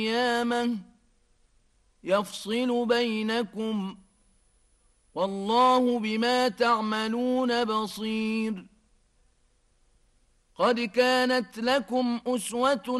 قيامة يفصل بينكم والله بما تعملون بصير قد كانت لكم أسوة